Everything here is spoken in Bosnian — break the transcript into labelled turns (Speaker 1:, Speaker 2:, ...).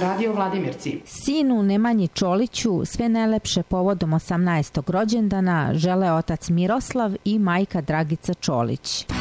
Speaker 1: Radio Vladimirci.
Speaker 2: Sinu Nemanji Čoliću sve najlepše povodom 18. rođendana žele otac Miroslav i majka Dragica Čolić.